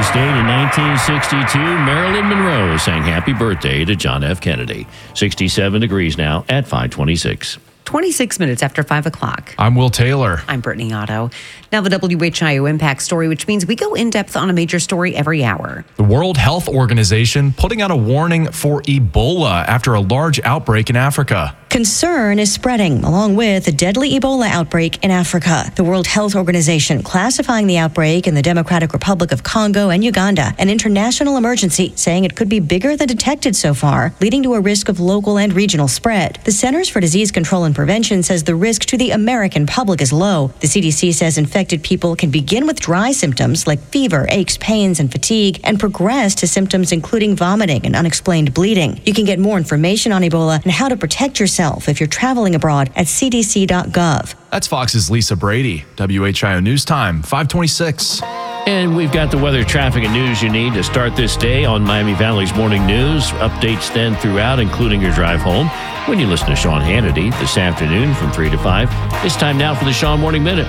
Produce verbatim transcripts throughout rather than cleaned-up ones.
this date in nineteen sixty-two, Marilyn Monroe sang happy birthday to John F. Kennedy. sixty-seven degrees now at five twenty-six. twenty-six minutes after five o'clock. I'm Will Taylor. I'm Brittany Otto. Now the W H I O Impact Story, which means we go in-depth on a major story every hour. The World Health Organization putting out a warning for Ebola after a large outbreak in Africa. Concern is spreading, along with a deadly Ebola outbreak in Africa. The World Health Organization classifying the outbreak in the Democratic Republic of Congo and Uganda an international emergency, saying it could be bigger than detected so far, leading to a risk of local and regional spread. The Centers for Disease Control and Prevention says the risk to the American public is low. The C D C says infected people can begin with dry symptoms like fever, aches, pains, and fatigue, and progress to symptoms including vomiting and unexplained bleeding. You can get more information on Ebola and how to protect yourself if you're traveling abroad at c d c dot gov. That's Fox's Lisa Brady. W H I O News Time, five twenty-six. And we've got the weather, traffic, and news you need to start this day on Miami Valley's Morning News. Updates then throughout, including your drive home when you listen to Sean Hannity this afternoon from three to five. It's time now for the Sean Morning Minute.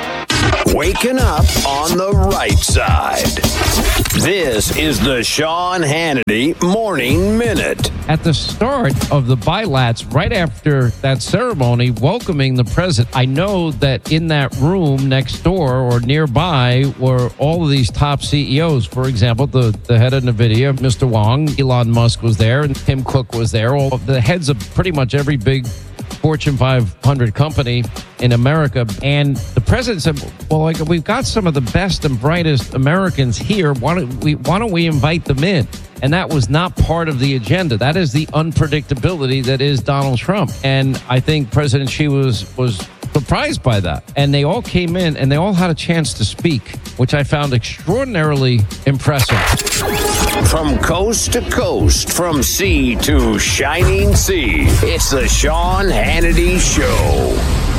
Waking up on the right side. This is the Sean Hannity Morning Minute. At the start of the bilats, right after that ceremony welcoming the president, I know that in that room next door or nearby were all of these top C E Os. For example, the, the head of NVIDIA, Mister Wang, Elon Musk was there, and Tim Cook was there. All of the heads of pretty much every big Fortune five hundred company in America. And the president said, well, like, we've got some of the best and brightest Americans here. Why don't we, why don't we invite them in? And that was not part of the agenda. That is the unpredictability that is Donald Trump. And I think President Xi was, was surprised by that. And they all came in and they all had a chance to speak, which I found extraordinarily impressive. From coast to coast, from sea to shining sea, it's the Sean Hannity Show.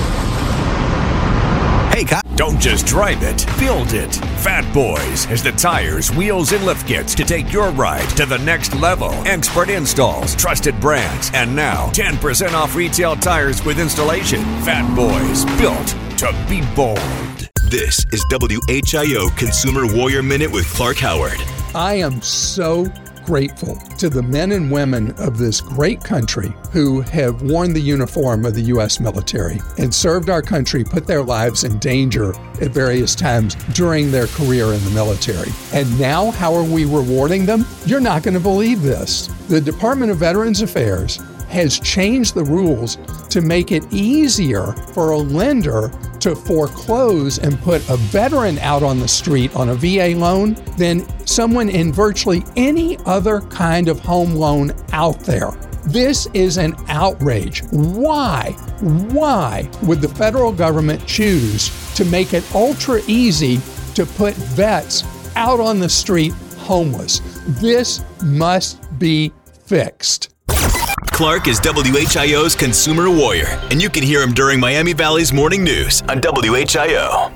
Hey, don't just drive it, build it. Fat Boys has the tires, wheels, and lift kits to take your ride to the next level. Expert installs, trusted brands, and now ten percent off retail tires with installation. Fat Boys, built to be bold. This is W H I O Consumer Warrior Minute with Clark Howard. I am so grateful to the men and women of this great country who have worn the uniform of the U S military and served our country, put their lives in danger at various times during their career in the military. And now, how are we rewarding them? You're not going to believe this. The Department of Veterans Affairs has changed the rules to make it easier for a lender to foreclose and put a veteran out on the street on a V A loan than someone in virtually any other kind of home loan out there. This is an outrage. Why? Why would the federal government choose to make it ultra easy to put vets out on the street homeless? This must be fixed. Clark is W H I O's Consumer Warrior, and you can hear him during Miami Valley's Morning News on W H I O.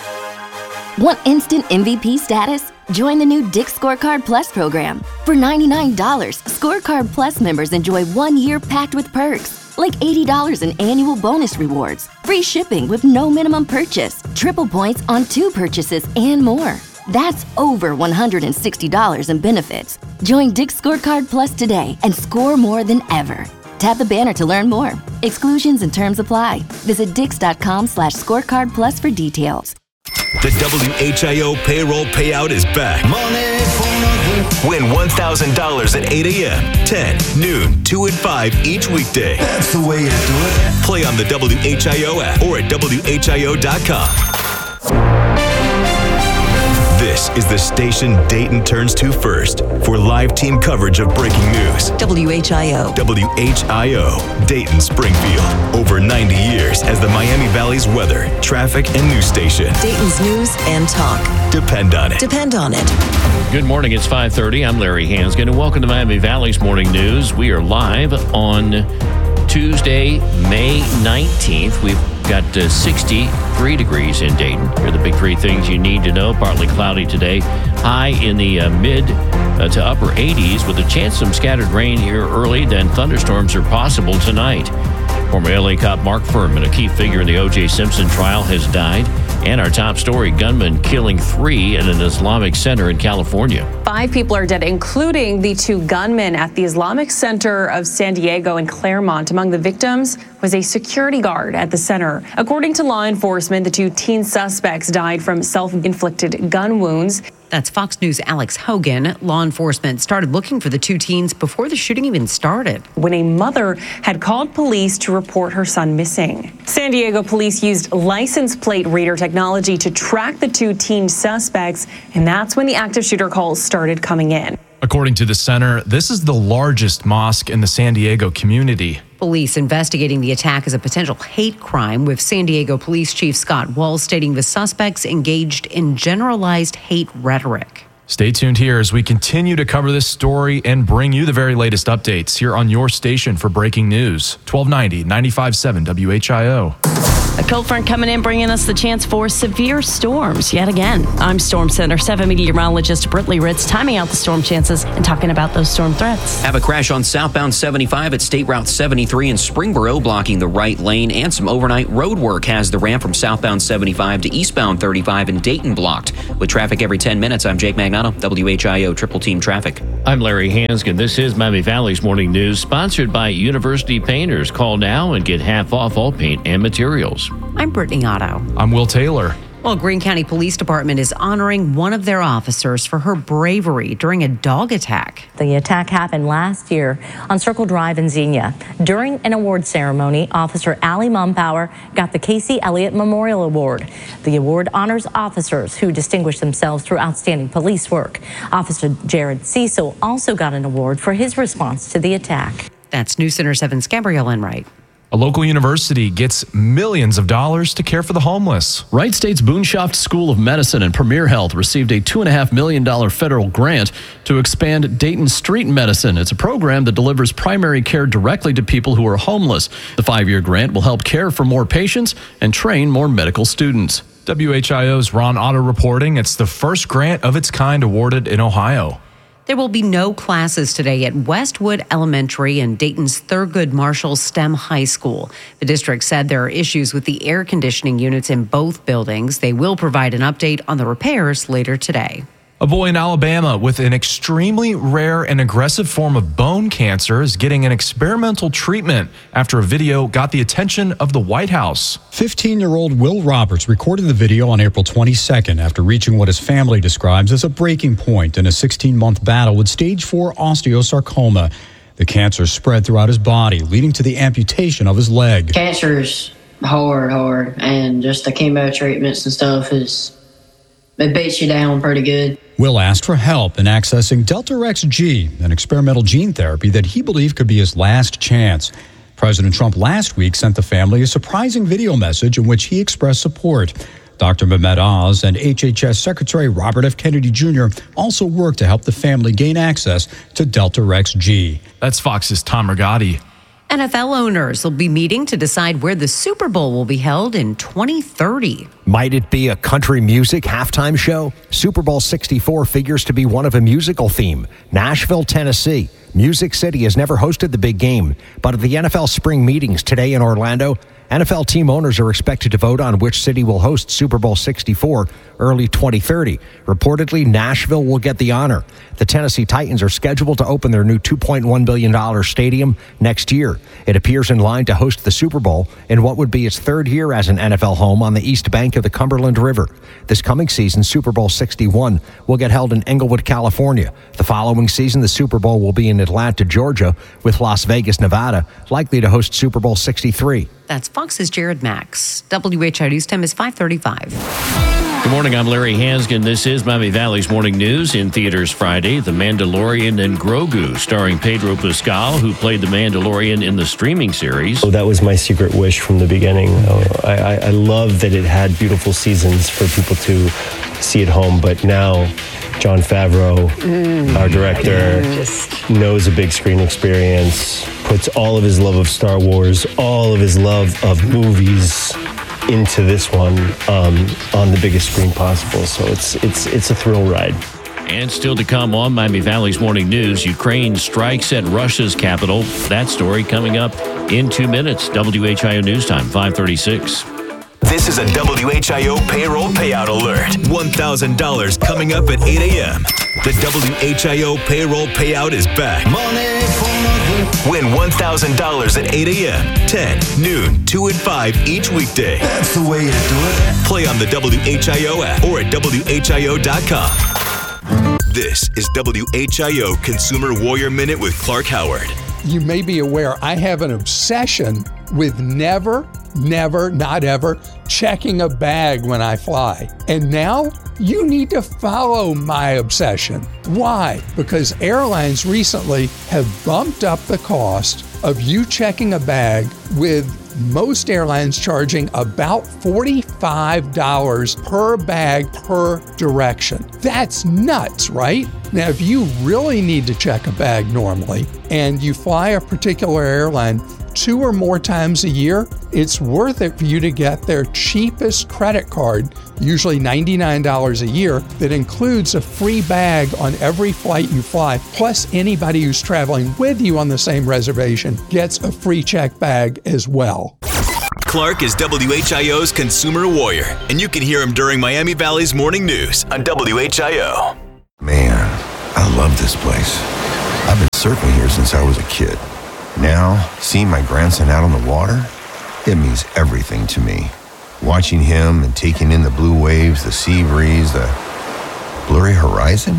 Want instant M V P status? Join the new Dick's Scorecard Plus program. For ninety-nine dollars, Scorecard Plus members enjoy one year packed with perks, like eighty dollars in annual bonus rewards, free shipping with no minimum purchase, triple points on two purchases, and more. That's over one hundred sixty dollars in benefits. Join Dick's Scorecard Plus today and score more than ever. Tap the banner to learn more. Exclusions and terms apply. Visit dix.com slash scorecard plus for details. The W H I O payroll payout is back. Money for nothing. Win one thousand dollars at eight a.m., ten, noon, two, and five each weekday. That's the way you do it. Play on the W H I O app or at W H I O dot com. This is the station Dayton turns to first for live team coverage of breaking news. W H I O. W H I O, Dayton Springfield. Over ninety years as the Miami Valley's weather, traffic, and news station. Dayton's news and talk. Depend on it. Depend on it. Good morning. It's five thirty. I'm Larry Hansgen, and welcome to Miami Valley's Morning News. We are live on Tuesday, May nineteenth. We've got uh, sixty-three degrees in Dayton. Here are the big three things you need to know. Partly cloudy today. High in the uh, mid uh, to upper eighties with a chance of some scattered rain here early. Then thunderstorms are possible tonight. Former L A cop Mark Furman, a key figure in the O J Simpson trial, has died. And our top story, gunman killing three in an Islamic center in California. Five people are dead, including the two gunmen at the Islamic Center of San Diego and Claremont. Among the victims was a security guard at the center. According to law enforcement, the two teen suspects died from self-inflicted gun wounds. That's Fox News' Alex Hogan. Law enforcement started looking for the two teens before the shooting even started. When a mother had called police to report her son missing. San Diego police used license plate reader technology to track the two teen suspects, and that's when the active shooter calls started coming in. According to the center, this is the largest mosque in the San Diego community. Police investigating the attack as a potential hate crime, with San Diego Police Chief Scott Walls stating the suspects engaged in generalized hate rhetoric. Stay tuned here as we continue to cover this story and bring you the very latest updates here on your station for breaking news. twelve ninety, ninety-five point seven W H I O. A cold front coming in, bringing us the chance for severe storms yet again. I'm Storm Center seven meteorologist Britley Ritz, timing out the storm chances and talking about those storm threats. Have a crash on southbound seventy-five at State Route seventy-three in Springboro, blocking the right lane, and some overnight road work has the ramp from southbound seventy-five to eastbound thirty-five in Dayton blocked. With traffic every ten minutes, I'm Jake Magnato, W H I O Triple Team Traffic. I'm Larry Hanskin. This is Miami Valley's Morning News, sponsored by University Painters. Call now and get half off all paint and materials. I'm Brittany Otto. I'm Will Taylor. Well, Greene County Police Department is honoring one of their officers for her bravery during a dog attack. The attack happened last year on Circle Drive in Xenia. During an award ceremony, Officer Allie Mumpower got the Casey Elliott Memorial Award. The award honors officers who distinguish themselves through outstanding police work. Officer Jared Cecil also got an award for his response to the attack. That's News Center seven's Gabrielle Enright. A local university gets millions of dollars to care for the homeless. Wright State's Boonshoft School of Medicine and Premier Health received a two point five million dollars federal grant to expand Dayton Street Medicine. It's a program that delivers primary care directly to people who are homeless. The five-year grant will help care for more patients and train more medical students. W H I O's Ron Otto reporting it's the first grant of its kind awarded in Ohio. There will be no classes today at Westwood Elementary and Dayton's Thurgood Marshall STEM High School. The district said there are issues with the air conditioning units in both buildings. They will provide an update on the repairs later today. A boy in Alabama with an extremely rare and aggressive form of bone cancer is getting an experimental treatment after a video got the attention of the White House. fifteen-year-old Will Roberts recorded the video on April twenty-second after reaching what his family describes as a breaking point in a sixteen-month battle with stage four osteosarcoma. The cancer spread throughout his body, leading to the amputation of his leg. Cancer's hard, hard, and just the chemo treatments and stuff is, it beats you down pretty good. Will asked for help in accessing Deltarex G, an experimental gene therapy that he believed could be his last chance. President Trump last week sent the family a surprising video message in which he expressed support. Doctor Mehmet Oz and H H S Secretary Robert F. Kennedy Junior also worked to help the family gain access to Deltarex G. That's Fox's Tom Rigotti. N F L owners will be meeting to decide where the Super Bowl will be held in twenty thirty. Might it be a country music halftime show? Super Bowl sixty-four figures to be one of a musical theme. Nashville, Tennessee. Music City has never hosted the big game, but at the N F L spring meetings today in Orlando, N F L team owners are expected to vote on which city will host Super Bowl sixty-four early twenty thirty. Reportedly, Nashville will get the honor. The Tennessee Titans are scheduled to open their new two point one billion dollars stadium next year. It appears in line to host the Super Bowl in what would be its third year as an N F L home on the east bank of the Cumberland River. This coming season, Super Bowl sixty-one will get held in Englewood, California. The following season, the Super Bowl will be in Atlanta, Georgia, with Las Vegas, Nevada, likely to host Super Bowl sixty-three. That's Fox's Jared Max. W H I News time is five thirty-five. Good morning, I'm Larry Hanskin. This is Miami Valley's Morning News. In theaters Friday, The Mandalorian and Grogu, starring Pedro Pascal, who played the Mandalorian in the streaming series. So that was my secret wish from the beginning. I, I, I love that it had beautiful seasons for people to see at home, but now Jon Favreau, mm, our director, just knows a big screen experience, puts all of his love of Star Wars, all of his love of movies into this one um, on the biggest screen possible. So it's it's it's a thrill ride. And still to come on Miami Valley's Morning News, Ukraine strikes at Russia's capital. That story coming up in two minutes. W H I O News Time, five thirty-six. This is a W H I O payroll payout alert. one thousand dollars coming up at eight a.m. The W H I O payroll payout is back. Money for nothing. Win one thousand dollars at eight a.m., ten, noon, two, and five each weekday. That's the way you do it. Play on the W H I O app or at W H I O dot com. This is W H I O Consumer Warrior Minute with Clark Howard. You may be aware I have an obsession with never, never, not ever checking a bag when I fly. And now you need to follow my obsession. Why? Because airlines recently have bumped up the cost of you checking a bag, with most airlines charging about forty-five dollars per bag per direction. That's nuts, right? Now, if you really need to check a bag normally and you fly a particular airline two or more times a year, it's worth it for you to get their cheapest credit card, usually ninety-nine dollars a year, that includes a free bag on every flight you fly. Plus, anybody who's traveling with you on the same reservation gets a free check bag as well. Clark is W H I O's Consumer Warrior, and you can hear him during Miami Valley's Morning News on W H I O. Man, I love this place. I've been surfing here since I was a kid. Now, seeing my grandson out on the water, it means everything to me. Watching him and taking in the blue waves, the sea breeze, the blurry horizon.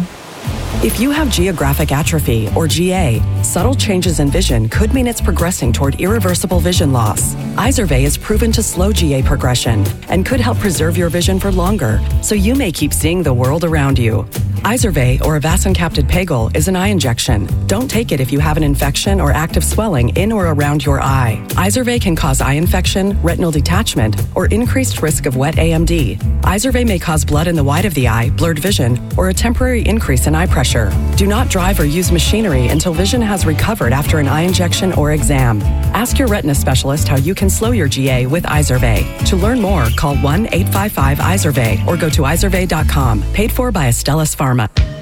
If you have geographic atrophy, or G A, subtle changes in vision could mean it's progressing toward irreversible vision loss. Izervay is proven to slow G A progression and could help preserve your vision for longer, so you may keep seeing the world around you. Izervay, or avacincaptad pegol, is an eye injection. Don't take it if you have an infection or active swelling in or around your eye. Izervay can cause eye infection, retinal detachment, or increased risk of wet A M D. Izervay may cause blood in the white of the eye, blurred vision, or a temporary increase in eye pressure. Do not drive or use machinery until vision has recovered after an eye injection or exam. Ask your retina specialist how you can slow your G A with Izervay. To learn more, call one eight five five Izervay or go to izervay dot com. Paid for by Astellas Pharma.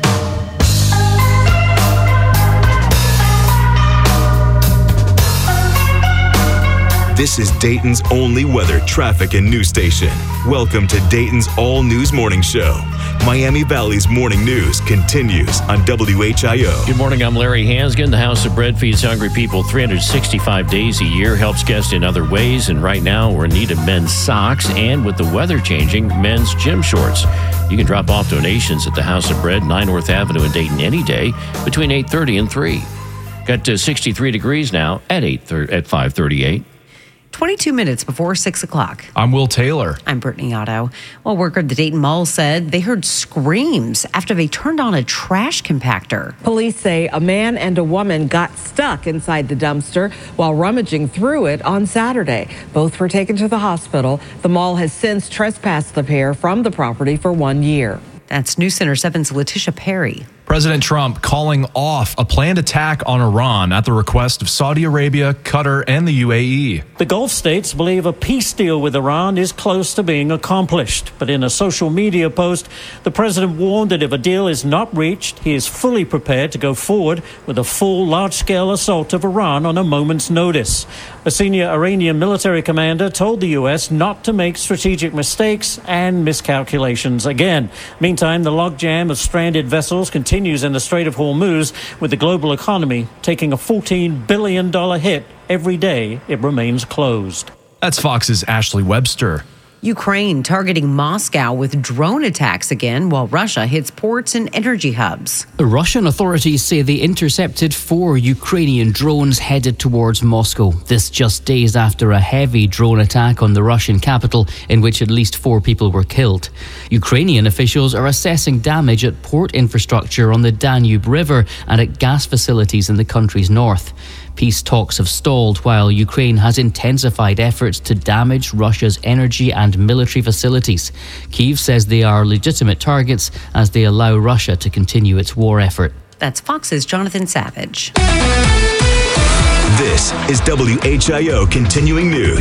This is Dayton's only weather, traffic, and news station. Welcome to Dayton's All News Morning Show. Miami Valley's morning news continues on W H I O. Good morning, I'm Larry Hansgen. The House of Bread feeds hungry people three hundred sixty-five days a year, helps guests in other ways, and right now we're in need of men's socks and, with the weather changing, men's gym shorts. You can drop off donations at the House of Bread, nine North Avenue in Dayton any day between eight thirty and three. Got to sixty-three degrees now at eight at five thirty-eight. twenty-two minutes before six o'clock. I'm Will Taylor. I'm Brittany Otto. Well, a worker at the Dayton Mall said they heard screams after they turned on a trash compactor. Police say a man and a woman got stuck inside the dumpster while rummaging through it on Saturday. Both were taken to the hospital. The mall has since trespassed the pair from the property for one year. That's News Center seven's Letitia Perry. President Trump calling off a planned attack on Iran at the request of Saudi Arabia, Qatar, and the U A E. The Gulf states believe a peace deal with Iran is close to being accomplished. But in a social media post, the president warned that if a deal is not reached, he is fully prepared to go forward with a full large-scale assault of Iran on a moment's notice. A senior Iranian military commander told the U S not to make strategic mistakes and miscalculations again. Meantime, the logjam of stranded vessels continues continues in the Strait of Hormuz, with the global economy taking a fourteen billion dollars hit every day it remains closed. That's Fox's Ashley Webster. Ukraine targeting Moscow with drone attacks again, while Russia hits ports and energy hubs. The Russian authorities say they intercepted four Ukrainian drones headed towards Moscow. This just days after a heavy drone attack on the Russian capital, in which at least four people were killed. Ukrainian officials are assessing damage at port infrastructure on the Danube River and at gas facilities in the country's north. Peace talks have stalled while Ukraine has intensified efforts to damage Russia's energy and military facilities. Kyiv says they are legitimate targets as they allow Russia to continue its war effort. That's Fox's Jonathan Savage. This is W H I O Continuing News.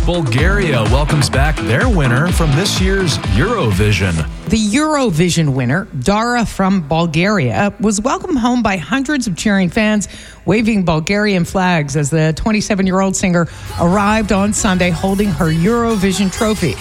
Bulgaria welcomes back their winner from this year's Eurovision. The Eurovision winner, Dara from Bulgaria, was welcomed home by hundreds of cheering fans waving Bulgarian flags as the twenty-seven-year-old singer arrived on Sunday holding her Eurovision trophy.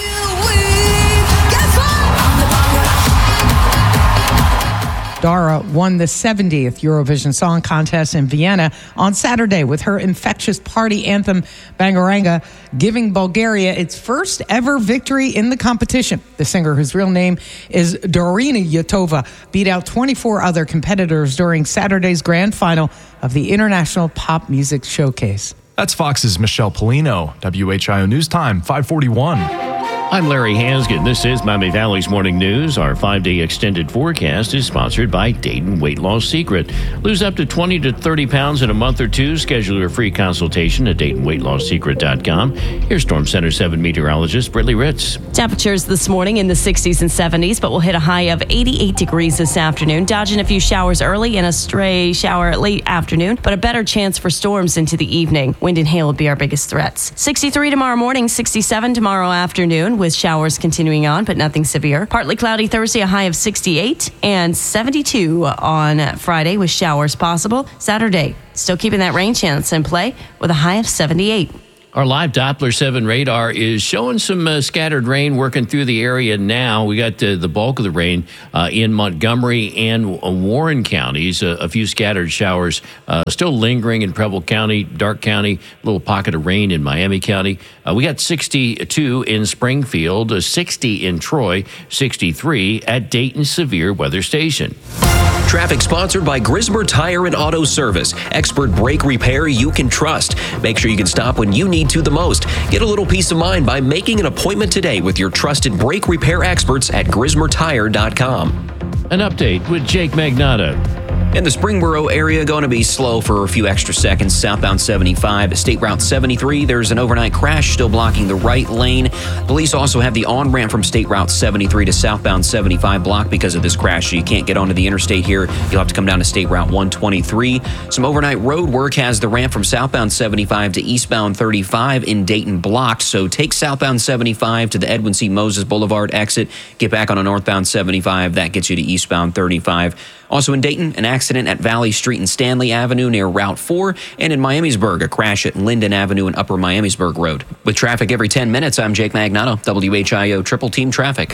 Dara won the seventieth Eurovision Song Contest in Vienna on Saturday with her infectious party anthem, Bangaranga, giving Bulgaria its first ever victory in the competition. The singer, whose real name is Dorina Yatova, beat out twenty-four other competitors during Saturday's grand final of the International Pop Music Showcase. That's Fox's Michelle Polino. W H I O News Time, five forty-one. I'm Larry Hansgen. This is Miami Valley's Morning News. Our five-day extended forecast is sponsored by Dayton Weight Loss Secret. Lose up to twenty to thirty pounds in a month or two. Schedule your free consultation at Dayton Weight Loss Secret dot com. Here's Storm Center seven meteorologist Brittany Ritz. Temperatures this morning in the sixties and seventies, but we'll hit a high of eighty-eight degrees this afternoon. Dodging a few showers early and a stray shower late afternoon, but a better chance for storms into the evening. Wind and hail will be our biggest threats. sixty-three tomorrow morning, sixty-seven tomorrow afternoon, with showers continuing on, but nothing severe. Partly cloudy Thursday, a high of sixty-eight, and seventy-two on Friday with showers possible. Saturday, still keeping that rain chance in play with a high of seventy-eight. Our live Doppler seven radar is showing some uh, scattered rain working through the area now. We got uh, the bulk of the rain uh, in Montgomery and uh, Warren counties. Uh, a few scattered showers uh, still lingering in Preble County, Darke County, a little pocket of rain in Miami County. Uh, we got sixty-two in Springfield, uh, sixty in Troy, sixty-three at Dayton Severe Weather Station. Traffic sponsored by Grismer Tire and Auto Service. Expert brake repair you can trust. Make sure you can stop when you need to the most. Get a little peace of mind by making an appointment today with your trusted brake repair experts at Grismer Tire dot com. An update with Jake Magnotta. In the Springboro area, going to be slow for a few extra seconds. Southbound seventy-five, State Route seventy-three. There's an overnight crash still blocking the right lane. Police also have the on-ramp from State Route seventy-three to southbound seventy-five blocked because of this crash. So you can't get onto the interstate here. You'll have to come down to State Route one twenty-three. Some overnight road work has the ramp from southbound seventy-five to eastbound thirty-five in Dayton blocked. So take southbound seventy-five to the Edwin C. Moses Boulevard exit. Get back on a northbound seventy-five. That gets you to eastbound thirty-five. Also in Dayton, an accident at Valley Street and Stanley Avenue near Route four. And in Miamisburg, a crash at Linden Avenue and Upper Miamisburg Road. With traffic every ten minutes, I'm Jake Magnotta, W H I O Triple Team Traffic.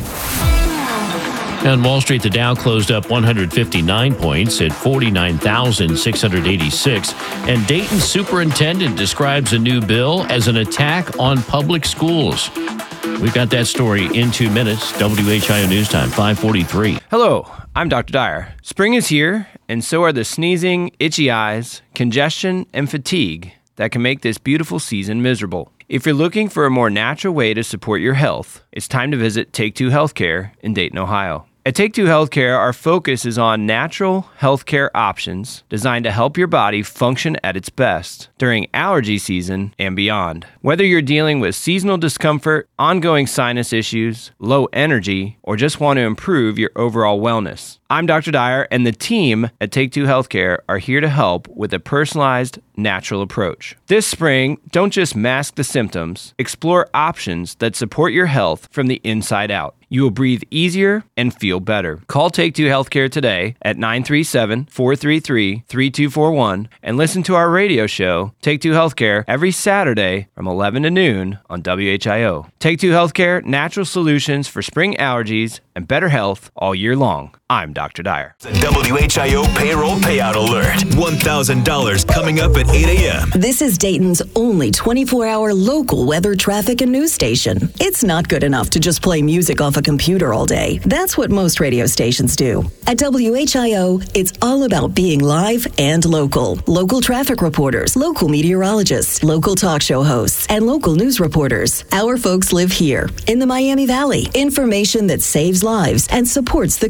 On Wall Street, the Dow closed up one hundred fifty-nine points at forty-nine thousand six hundred eighty-six. And Dayton's superintendent describes a new bill as an attack on public schools. We've got that story in two minutes. W H I O News Time, five forty-three. Hello, I'm Doctor Dyer. Spring is here, and so are the sneezing, itchy eyes, congestion, and fatigue that can make this beautiful season miserable. If you're looking for a more natural way to support your health, it's time to visit Take Two Healthcare in Dayton, Ohio. At Take Two Healthcare, our focus is on natural healthcare options designed to help your body function at its best during allergy season and beyond. Whether you're dealing with seasonal discomfort, ongoing sinus issues, low energy, or just want to improve your overall wellness, I'm Doctor Dyer, and the team at Take Two Healthcare are here to help with a personalized, natural approach. This spring, don't just mask the symptoms, explore options that support your health from the inside out. You will breathe easier and feel better. Call Take Two Healthcare today at nine three seven, four three three, three two four one and listen to our radio show, Take Two Healthcare, every Saturday from eleven to noon on W H I O. Take Two Healthcare, natural solutions for spring allergies and better health all year long. I'm Doctor Dyer. The W H I O payroll payout alert. one thousand dollars coming up at eight a.m. This is Dayton's only twenty-four hour local weather, traffic, and news station. It's not good enough to just play music off a computer all day. That's what most radio stations do. At W H I O, it's all about being live and local. Local traffic reporters, local meteorologists, local talk show hosts, and local news reporters. Our folks live here in the Miami Valley. Information that saves lives and supports the community.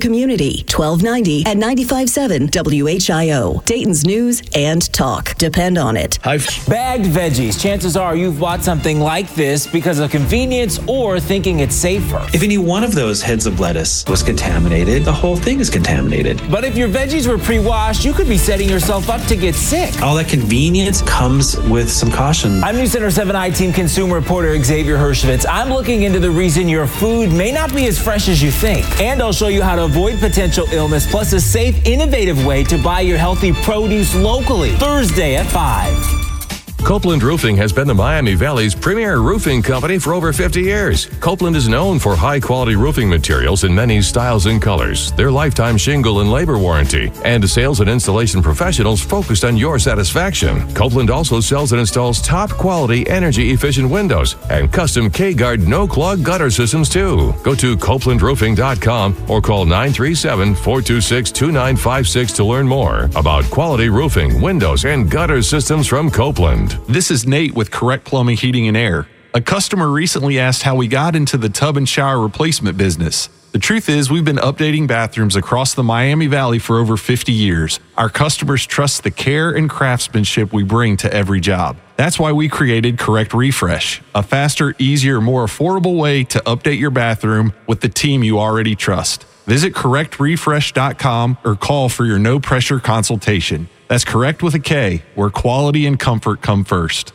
Mississippi, twelve ninety and ninety-five point seven W H I O. Dayton's News and Talk. Depend on it. Bagged veggies. Chances are you've bought something like this because of convenience or thinking it's safer. If any one of those heads of lettuce was contaminated, the whole thing is contaminated. But if your veggies were pre-washed, you could be setting yourself up to get sick. All that convenience comes with some caution. I'm News Center seven I-Team consumer reporter Xavier Hershevitz. I'm looking into the reason your food may not be as fresh as you think. And I'll show you how to avoid potential illness, plus a safe, innovative way to buy your healthy produce locally. Thursday at five. Copeland Roofing has been the Miami Valley's premier roofing company for over fifty years. Copeland is known for high-quality roofing materials in many styles and colors, their lifetime shingle and labor warranty, and sales and installation professionals focused on your satisfaction. Copeland also sells and installs top-quality, energy-efficient windows and custom K-Guard no-clog gutter systems, too. Go to copeland roofing dot com or call nine three seven, four two six, two nine five six to learn more about quality roofing, windows, and gutter systems from Copeland. This is Nate with Correct Plumbing, Heating, and Air. A customer recently asked how we got into the tub and shower replacement business. The truth is, we've been updating bathrooms across the Miami Valley for over fifty years. Our customers trust the care and craftsmanship we bring to every job. That's why we created Correct Refresh, a faster, easier, more affordable way to update your bathroom with the team you already trust. Visit correct refresh dot com or call for your no-pressure consultation. That's Correct with a K, where quality and comfort come first.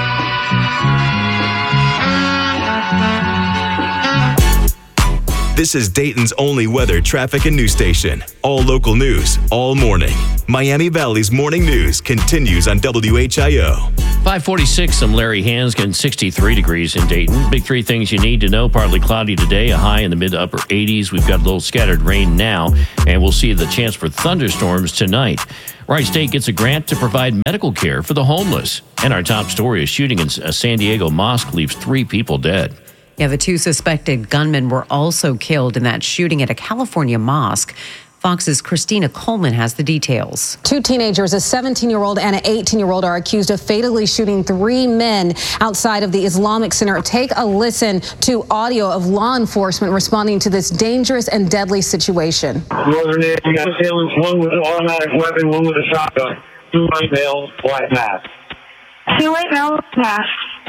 This is Dayton's only weather, traffic, and news station. All local news, all morning. Miami Valley's morning news continues on W H I O. five forty-six, I'm Larry Hansgen, sixty-three degrees in Dayton. Big three things you need to know. Partly cloudy today, a high in the mid to upper eighties. We've got a little scattered rain now, and we'll see the chance for thunderstorms tonight. Wright State gets a grant to provide medical care for the homeless. And our top story, a shooting in a San Diego mosque leaves three people dead. Yeah, the two suspected gunmen were also killed in that shooting at a California mosque. Fox's Christina Coleman has the details. Two teenagers, a seventeen-year-old and an eighteen-year-old, are accused of fatally shooting three men outside of the Islamic Center. Take a listen to audio of law enforcement responding to this dangerous and deadly situation. One with an automatic weapon, one with a shotgun. Two white males, black masks. Two white males, masks.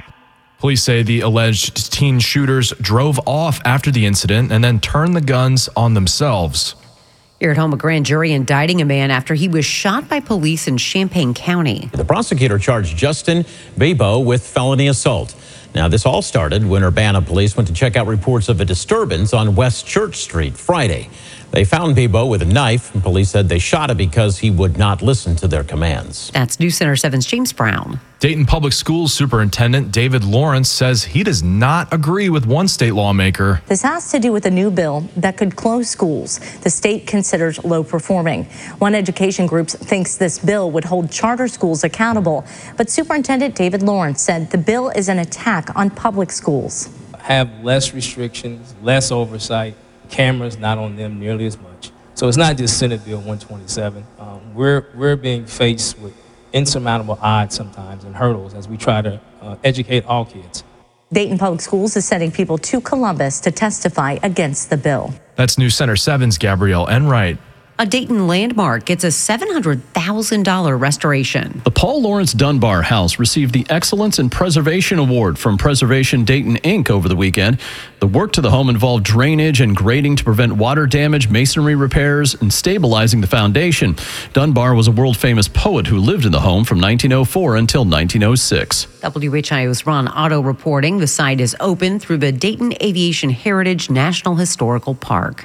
Police say the alleged teen shooters drove off after the incident and then turned the guns on themselves. Here at home, a grand jury indicting a man after he was shot by police in Champaign County. The prosecutor charged Justin Bebo with felony assault. Now, this all started when Urbana police went to check out reports of a disturbance on West Church Street Friday. They found Bebo with a knife, and police said they shot him because he would not listen to their commands. That's News Center seven's James Brown. Dayton Public Schools Superintendent David Lawrence says he does not agree with one state lawmaker. This has to do with a new bill that could close schools the state considers low performing. One education group thinks this bill would hold charter schools accountable, but Superintendent David Lawrence said the bill is an attack on public schools. Have less restrictions, less oversight, cameras not on them nearly as much. So it's not just Senate Bill one twenty-seven. Um, we're, we're being faced with insurmountable odds sometimes and hurdles as we try to uh, educate all kids. Dayton Public Schools is sending people to Columbus to testify against the bill. That's News Center seven's Gabrielle Enright. A Dayton landmark gets a seven hundred thousand dollars restoration. The Paul Lawrence Dunbar House received the Excellence in Preservation Award from Preservation Dayton, Incorporated over the weekend. The work to the home involved drainage and grading to prevent water damage, masonry repairs, and stabilizing the foundation. Dunbar was a world-famous poet who lived in the home from nineteen oh four until nineteen oh six. W H I O's Ron Otto reporting the site is open through the Dayton Aviation Heritage National Historical Park.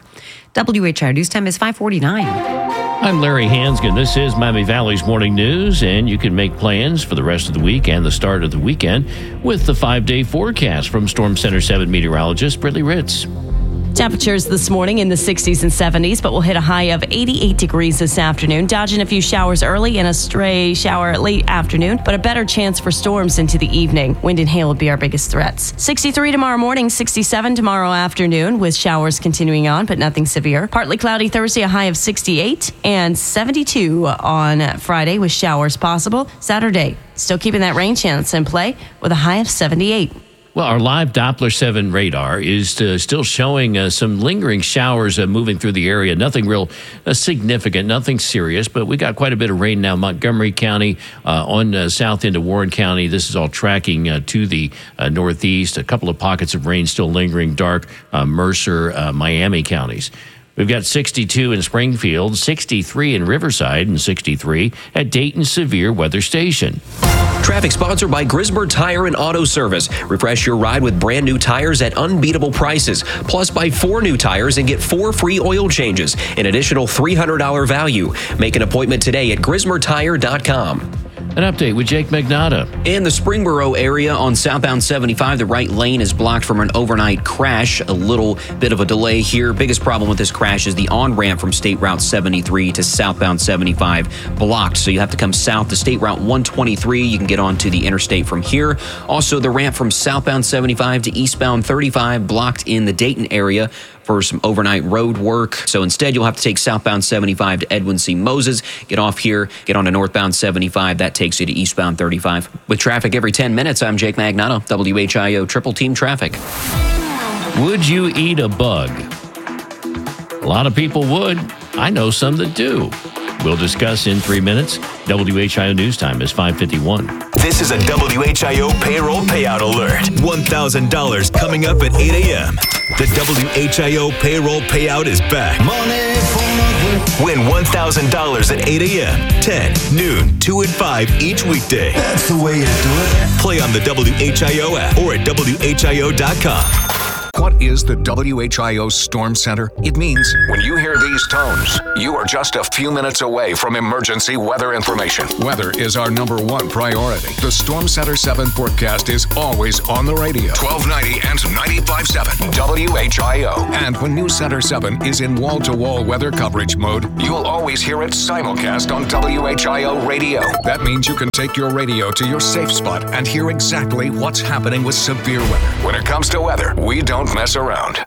W H I O News Time is five forty-nine. I'm Larry Hansgen. This is Miami Valley's Morning News, and you can make plans for the rest of the week and the start of the weekend with the five-day forecast from Storm Center seven meteorologist Brittany Ritz. Temperatures this morning in the sixties and seventies, but we'll hit a high of eighty-eight degrees this afternoon. Dodging a few showers early and a stray shower late afternoon, but a better chance for storms into the evening. Wind and hail will be our biggest threats. sixty-three tomorrow morning, sixty-seven tomorrow afternoon, with showers continuing on, but nothing severe. Partly cloudy Thursday, a high of sixty-eight, and seventy-two on Friday with showers possible. Saturday, still keeping that rain chance in play with a high of seventy-eight. Well, our live Doppler seven radar is uh, still showing uh, some lingering showers uh, moving through the area. Nothing real uh, significant, nothing serious, but we got quite a bit of rain now. Montgomery County uh, on uh, south into Warren County. This is all tracking uh, to the uh, northeast. A couple of pockets of rain still lingering dark. Uh, Mercer, uh, Miami counties. We've got sixty-two in Springfield, sixty-three in Riverside, and sixty-three at Dayton Severe Weather Station. Traffic sponsored by Grismer Tire and Auto Service. Refresh your ride with brand new tires at unbeatable prices. Plus, buy four new tires and get four free oil changes. An additional three hundred dollars value. Make an appointment today at grismer tire dot com. An update with Jake Magnotta. In the Springboro area on southbound seventy-five, the right lane is blocked from an overnight crash. A little bit of a delay here. Biggest problem with this crash is the on-ramp from State Route seventy-three to southbound seventy-five blocked. So you have to come south to State Route one twenty-three. You can get onto the interstate from here. Also, the ramp from southbound seventy-five to eastbound thirty-five blocked in the Dayton area for some overnight road work. So instead, you'll have to take southbound seventy-five to Edwin C. Moses, get off here, get on to northbound seventy-five. That takes you to eastbound thirty-five. With traffic every ten minutes, I'm Jake Magnotta, W H I O Triple Team Traffic. Would you eat a bug? A lot of people would. I know some that do. We'll discuss in three minutes. W H I O News Time is five fifty-one. This is a W H I O payroll payout alert. one thousand dollars coming up at eight a.m. The W H I O payroll payout is back. Win one thousand dollars at eight a.m., ten, noon, two, and five each weekday. That's the way to do it. Play on the W H I O app or at W H I O dot com. What is the W H I O Storm Center? It means when you hear these tones, you are just a few minutes away from emergency weather information. Weather is our number one priority. The Storm Center seven forecast is always on the radio. twelve ninety and ninety-five point seven W H I O. And when News Center seven is in wall-to-wall weather coverage mode, you'll always hear it simulcast on W H I O radio. That means you can take your radio to your safe spot and hear exactly what's happening with severe weather. When it comes to weather, we don't mess around.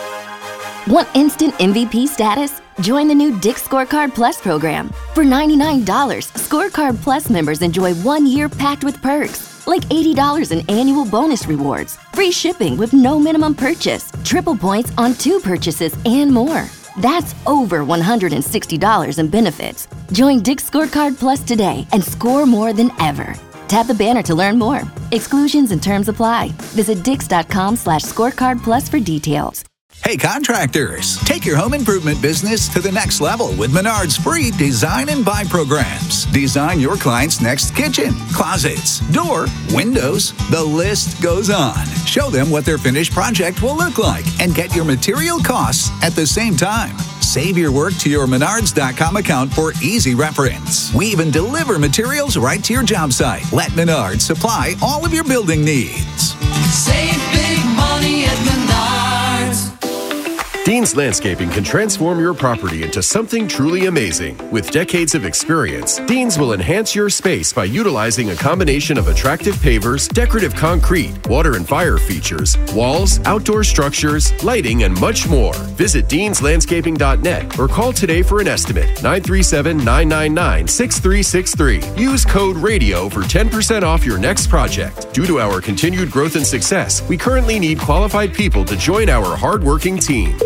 Want instant M V P status? Join the new Dick's Scorecard Plus program. For ninety-nine dollars, Scorecard Plus members enjoy one year packed with perks, like eighty dollars in annual bonus rewards, free shipping with no minimum purchase, triple points on two purchases, and more. That's over one hundred sixty dollars in benefits. Join Dick's Scorecard Plus today and score more than ever. Tap the banner to learn more. Exclusions and terms apply. Visit dix.com slash scorecard plus for details. Hey contractors, take your home improvement business to the next level with Menard's free design and buy programs. Design your client's next kitchen, closets, door, windows, the list goes on. Show them what their finished project will look like and get your material costs at the same time. Save your work to your menards dot com account for easy reference. We even deliver materials right to your job site. Let Menards supply all of your building needs. Save big money at Menards. Dean's Landscaping can transform your property into something truly amazing. With decades of experience, Dean's will enhance your space by utilizing a combination of attractive pavers, decorative concrete, water and fire features, walls, outdoor structures, lighting, and much more. Visit deans landscaping dot net or call today for an estimate, nine three seven, nine nine nine, six three six three. Use code RADIO for ten percent off your next project. Due to our continued growth and success, we currently need qualified people to join our hardworking team.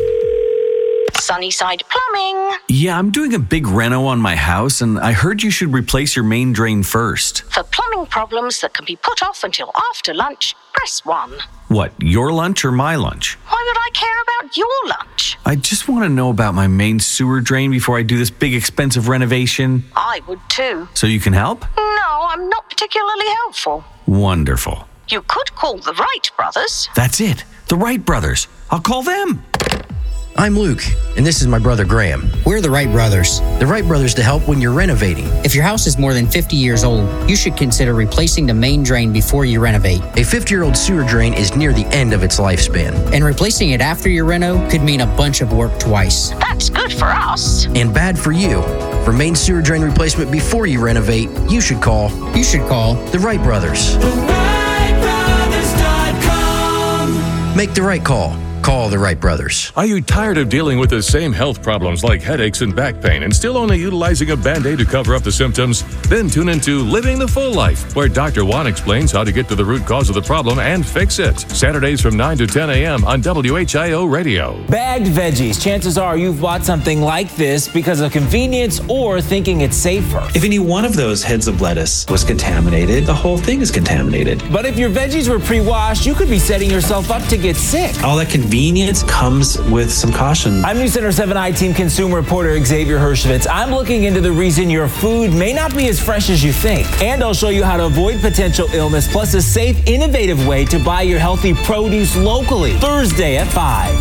Sunnyside Plumbing. Yeah, I'm doing a big reno on my house, and I heard you should replace your main drain first. For plumbing problems that can be put off until after lunch, press one. What, your lunch or my lunch? Why would I care about your lunch? I just want to know about my main sewer drain before I do this big expensive renovation. I would too. So you can help? No, I'm not particularly helpful. Wonderful. You could call the Wright brothers. That's it. The Wright brothers. I'll call them. I'm Luke, and this is my brother Graham. We're the Wright brothers. The Wright brothers to help when you're renovating. If your house is more than fifty years old, you should consider replacing the main drain before you renovate. A fifty-year-old sewer drain is near the end of its lifespan, and replacing it after your reno could mean a bunch of work twice. That's good for us. And bad for you. For main sewer drain replacement before you renovate, you should call. You should call the Wright brothers. The Wright brothers dot com. Make the right call. call the Wright brothers. Are you tired of dealing with the same health problems like headaches and back pain and still only utilizing a Band-Aid to cover up the symptoms? Then tune into Living the Full Life, where Doctor Juan explains how to get to the root cause of the problem and fix it. Saturdays from nine to ten a.m. on W H I O Radio. Bagged veggies. Chances are you've bought something like this because of convenience or thinking it's safer. If any one of those heads of lettuce was contaminated, the whole thing is contaminated. But if your veggies were pre-washed, you could be setting yourself up to get sick. All that convenience comes with some caution. I'm News Center seven I Team Consumer Reporter Xavier Hershevitz. I'm looking into the reason your food may not be as fresh as you think. And I'll show you how to avoid potential illness, plus a safe, innovative way to buy your healthy produce locally. Thursday at five.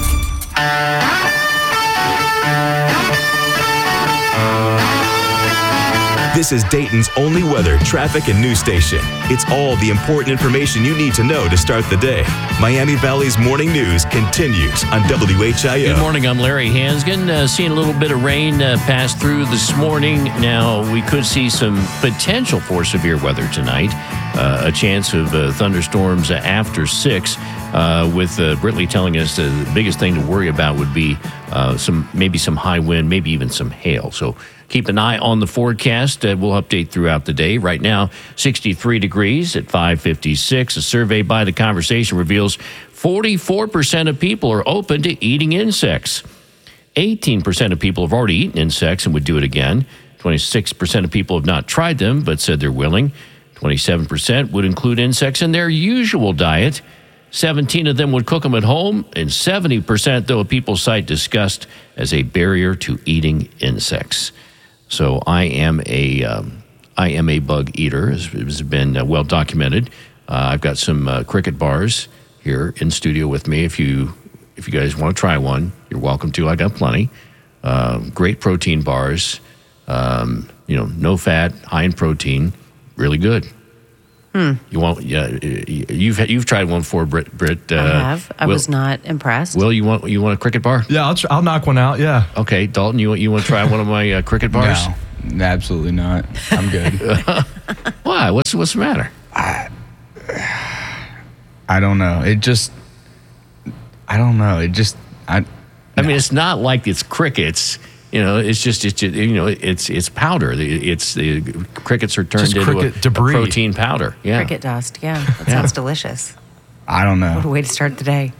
This is Dayton's only weather, traffic, and news station. It's all the important information you need to know to start the day. Miami Valley's morning news continues on W H I O. Good morning, I'm Larry Hansgen. Uh, seeing a little bit of rain uh, pass through this morning. Now, we could see some potential for severe weather tonight. Uh, a chance of uh, thunderstorms after six, uh, with uh, Britley telling us uh, the biggest thing to worry about would be uh, some maybe some high wind, maybe even some hail. So keep an eye on the forecast. Uh, we'll update throughout the day. Right now, sixty-three degrees at five fifty-six. A survey by The Conversation reveals forty-four percent of people are open to eating insects. eighteen percent of people have already eaten insects and would do it again. twenty-six percent of people have not tried them but said they're willing. twenty-seven percent would include insects in their usual diet. seventeen of them would cook them at home, and seventy percent, though, of people cite disgust as a barrier to eating insects. So I am a um, I am a bug eater, as has been uh, well documented. Uh, I've got some uh, cricket bars here in studio with me. If you if you guys want to try one, you're welcome to. I got plenty. Uh, great protein bars. Um, you know, no fat, high in protein. Really good. Hmm. You want? Yeah, you've you've tried one before, Britt. Britt uh, I have. I Will, was not impressed. Will, you want you want a cricket bar? Yeah, I'll, tr- I'll knock one out. Yeah. Okay, Dalton, you want you want to try one of my uh, cricket bars? No, absolutely not. I'm good. Why? What's what's the matter? I, I don't know. It just. I don't know. It just. I. I mean, it's not like it's crickets. You know, it's just, it's just, you know, it's it's powder. It's the crickets are turned Just into a, a debris. protein powder. Yeah, Cricket dust. Yeah, that Yeah. sounds delicious. I don't know. What a way to start the day.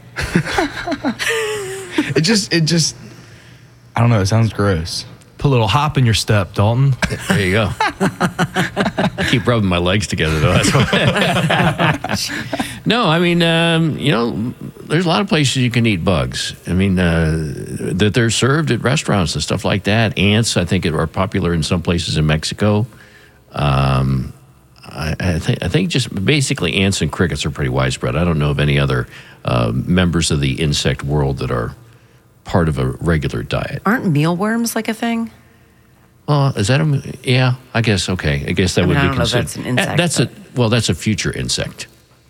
It just. It just. I don't know. It sounds gross. Put a little hop in your step, Dalton. There you go. I keep rubbing my legs together, though. That's what. No, I mean, um, you know, there's a lot of places you can eat bugs. I mean, uh, that they're served at restaurants and stuff like that. Ants, I think, are popular in some places in Mexico. Um, I, I think I think just basically ants and crickets are pretty widespread. I don't know of any other uh, members of the insect world that are part of a regular diet. Aren't mealworms like a thing? Well, is that a yeah? I guess okay. I guess that I mean, would I be don't know if considered. that's an insect, That's but- a well. That's a future insect.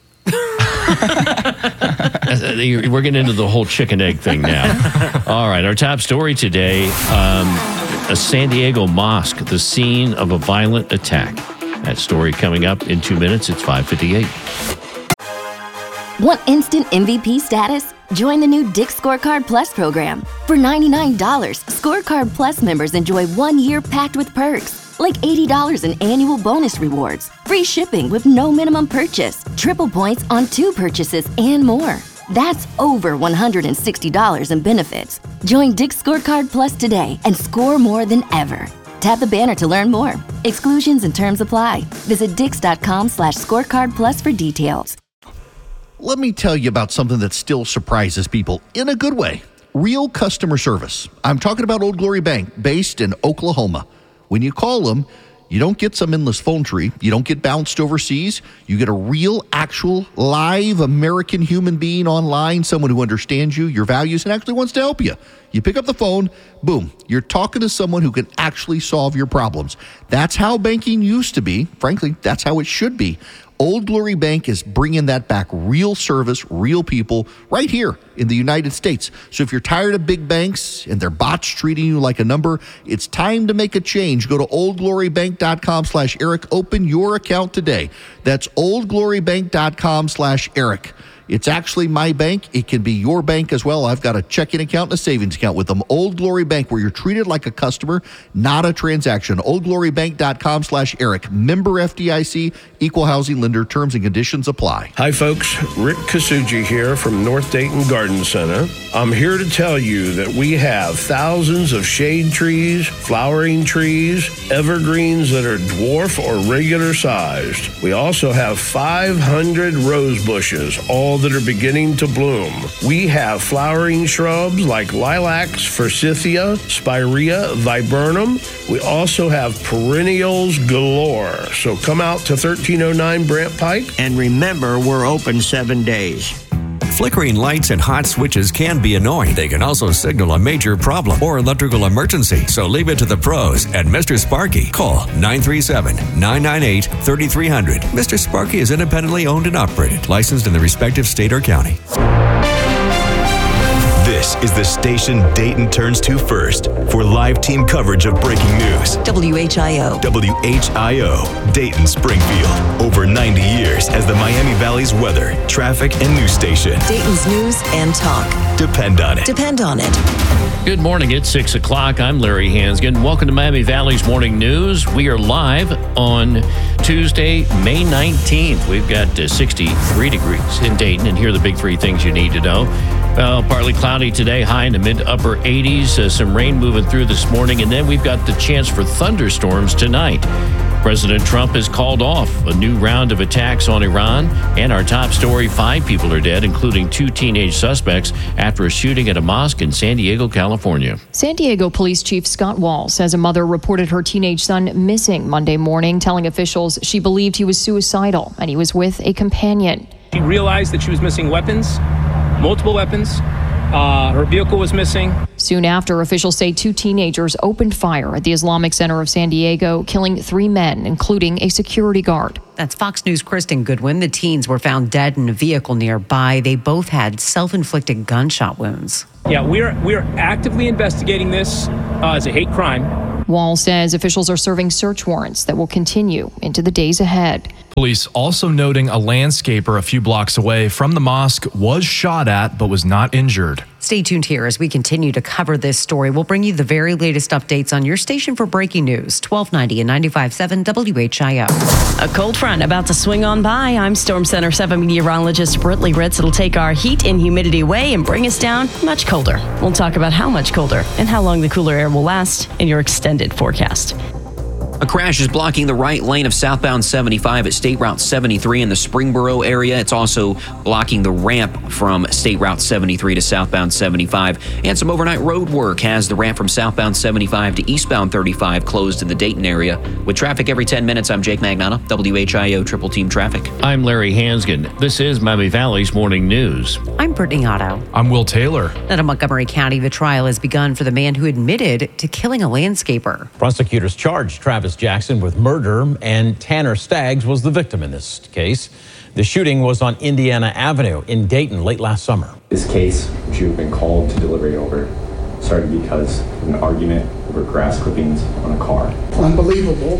We're getting into the whole chicken egg thing now. All right, our top story today: um, a San Diego mosque, the scene of a violent attack. That story coming up in two minutes. It's five fifty-eight. Want instant M V P status? Join the new Dick's Scorecard Plus program. For ninety-nine dollars, Scorecard Plus members enjoy one year packed with perks, like eighty dollars in annual bonus rewards, free shipping with no minimum purchase, triple points on two purchases, and more. That's over one hundred sixty dollars in benefits. Join Dick's Scorecard Plus today and score more than ever. Tap the banner to learn more. Exclusions and terms apply. Visit dix.com slash scorecard plus for details. Let me tell you about something that still surprises people in a good way. Real customer service. I'm talking about Old Glory Bank, based in Oklahoma. When you call them, you don't get some endless phone tree. You don't get bounced overseas. You get a real, actual, live American human being online, someone who understands you, your values, and actually wants to help you. You pick up the phone, boom, you're talking to someone who can actually solve your problems. That's how banking used to be. Frankly, that's how it should be. Old Glory Bank is bringing that back. Real service, real people, right here in the United States. So if you're tired of big banks and their bots treating you like a number, it's time to make a change. Go to oldglorybank.com slash Eric. Open your account today. That's oldglorybank.com slash Eric. It's actually my bank. It can be your bank as well. I've got a checking account and a savings account with them. Old Glory Bank, where you're treated like a customer, not a transaction. old glory bank dot com slash Eric. Member F D I C, equal housing lender. Terms and conditions apply. Hi, folks. Rick Kasuji here from North Dayton Garden Center. I'm here to tell you that we have thousands of shade trees, flowering trees, evergreens that are dwarf or regular sized. We also have five hundred rose bushes, all that are beginning to bloom. We have flowering shrubs like lilacs, forsythia, spirea, viburnum. We also have perennials galore. So come out to thirteen oh nine Brant Pike. And remember, we're open seven days. Flickering lights and hot switches can be annoying. They can also signal a major problem or electrical emergency. So leave it to the pros at Mister Sparky. Call nine three seven, nine nine eight, three three zero zero. Mister Sparky is independently owned and operated, licensed in the respective state or county. This is the station Dayton turns to first for live team coverage of breaking news. W H I O. W H I O, Dayton Springfield. Over ninety years as the Miami Valley's weather, traffic, and news station. Dayton's news and talk. Depend on it. Depend on it. Good morning. It's six o'clock. I'm Larry Hansgen. Welcome to Miami Valley's Morning News. We are live on Tuesday, May nineteenth. We've got uh, sixty-three degrees in Dayton, and here are the big three things you need to know. Well, partly cloudy today, high in the mid to upper eighties. Uh, some rain moving through this morning, and then we've got the chance for thunderstorms tonight. President Trump has called off a new round of attacks on Iran. And our top story, five people are dead, including two teenage suspects, after a shooting at a mosque in San Diego, California. San Diego Police Chief Scott Wall says a mother reported her teenage son missing Monday morning, telling officials she believed he was suicidal and he was with a companion. She realized that she was missing weapons, multiple weapons. Uh, her vehicle was missing. Soon after, officials say two teenagers opened fire at the Islamic Center of San Diego, killing three men, including a security guard. That's Fox News' Kristen Goodwin. The teens were found dead in a vehicle nearby. They both had self-inflicted gunshot wounds. Yeah, we're we're actively investigating this uh, as a hate crime. Wall says officials are serving search warrants that will continue into the days ahead. Police also noting a landscaper a few blocks away from the mosque was shot at but was not injured. Stay tuned here as we continue to cover this story. We'll bring you the very latest updates on your station for breaking news, twelve ninety and ninety-five point seven W H I O. A cold front about to swing on by. I'm Storm Center seven meteorologist Britley Ritz. It'll take our heat and humidity away and bring us down much colder. We'll talk about how much colder and how long the cooler air will last in your extended forecast. A crash is blocking the right lane of southbound seventy-five at State Route seventy-three in the Springboro area. It's also blocking the ramp from State Route seventy-three to southbound seventy-five. And some overnight road work has the ramp from southbound seventy-five to eastbound thirty-five closed in the Dayton area. With traffic every ten minutes, I'm Jake Magnata, W H I O Triple Team Traffic. I'm Larry Hansgen. This is Miami Valley's Morning News. I'm Brittany Otto. I'm Will Taylor. Out of Montgomery County, the trial has begun for the man who admitted to killing a landscaper. Prosecutors charged Travis Jackson with murder, and Tanner Staggs was the victim in this case. The shooting was on Indiana Avenue in Dayton late last summer. This case, which you've been called to deliberate over, started because of an argument over grass clippings on a car. Unbelievable,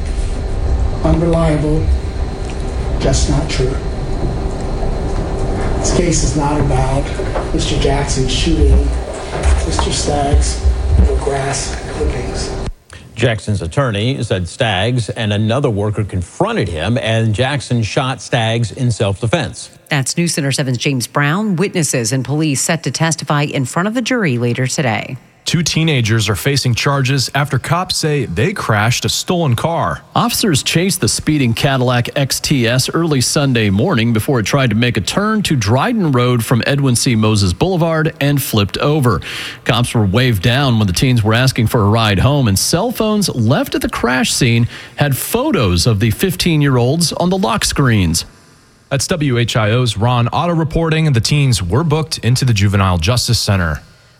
unreliable, just not true. This case is not about Mister Jackson shooting Mister Staggs over grass clippings. Jackson's attorney said Staggs and another worker confronted him, and Jackson shot Staggs in self-defense. That's News Center seven's James Brown. Witnesses and police set to testify in front of a jury later today. Two teenagers are facing charges after cops say they crashed a stolen car. Officers chased the speeding Cadillac X T S early Sunday morning before it tried to make a turn to Dryden Road from Edwin C. Moses Boulevard and flipped over. Cops were waved down when the teens were asking for a ride home, and cell phones left at the crash scene had photos of the fifteen-year-olds on the lock screens. That's W H I O's Ron Otto reporting. The teens were booked into the Juvenile Justice Center.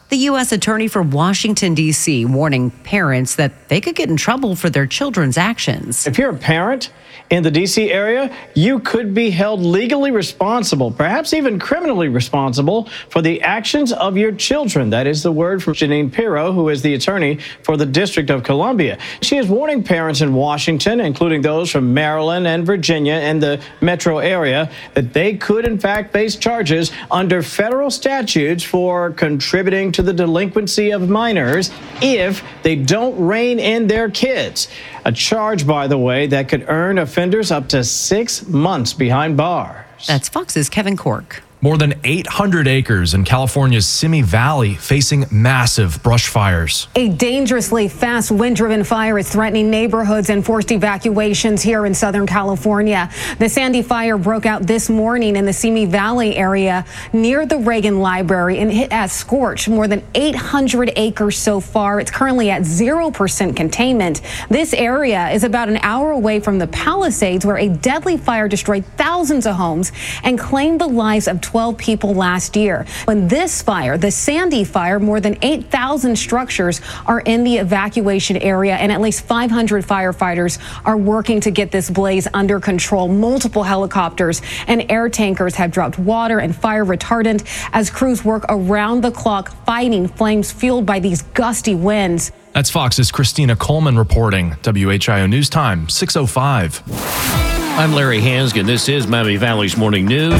The U S Attorney for Washington, D C warning parents that they could get in trouble for their children's actions. If you're a parent in the D C area, you could be held legally responsible, perhaps even criminally responsible, for the actions of your children. That is the word from Jeanine Pirro, who is the attorney for the District of Columbia. She is warning parents in Washington, including those from Maryland and Virginia and the metro area, that they could in fact face charges under federal statutes for contributing to the delinquency of minors if they don't rein in their kids. A charge, by the way, that could earn offenders up to six months behind bars. That's Fox's Kevin Cork. More than eight hundred acres in California's Simi Valley facing massive brush fires. A dangerously fast wind-driven fire is threatening neighborhoods and forced evacuations here in Southern California. The Sandy fire broke out this morning in the Simi Valley area near the Reagan Library, and it has scorched more than eight hundred acres so far. It's currently at zero percent containment. This area is about an hour away from the Palisades, where a deadly fire destroyed thousands of homes and claimed the lives of twelve people last year. In this fire, the Sandy fire, more than eight thousand structures are in the evacuation area, and at least five hundred firefighters are working to get this blaze under control. Multiple helicopters and air tankers have dropped water and fire retardant as crews work around the clock fighting flames fueled by these gusty winds. That's Fox's Christina Coleman reporting. W H I O News Time, six oh five. I'm Larry Hansgen. This is Miami Valley's Morning News.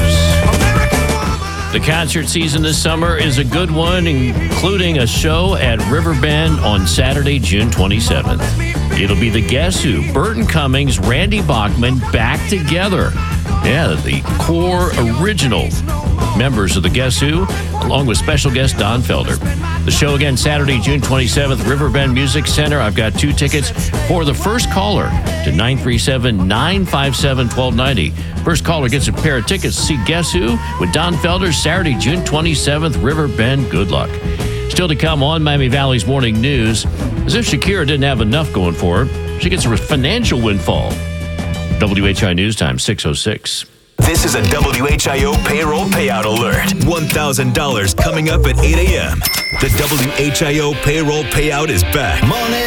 The concert season this summer is a good one, including a show at Riverbend on Saturday, June twenty-seventh. It'll be the Guess Who, Burton Cummings, Randy Bachman back together. Yeah, the core original members of the Guess Who, along with special guest Don Felder. The show again Saturday, June twenty-seventh, Riverbend Music Center. I've got two tickets for the first caller to nine three seven, nine five seven, one two nine zero. First caller gets a pair of tickets to see Guess Who with Don Felder Saturday, June twenty-seventh, Riverbend. Good luck. Still to come on Miami Valley's Morning News, as if Shakira didn't have enough going for her, she gets a financial windfall. W H I News Time, six oh six. This is a W H I O payroll payout alert. one thousand dollars coming up at eight a.m. The W H I O payroll payout is back.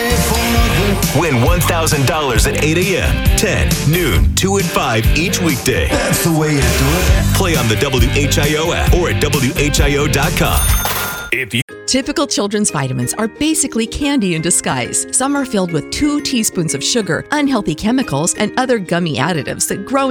Win one thousand dollars at eight a.m., ten, noon, two, and five each weekday. That's the way to do it. Play on the W H I O app or at W H I O dot com. If you Typical children's vitamins are basically candy in disguise. Some are filled with two teaspoons of sugar, unhealthy chemicals, and other gummy additives that grow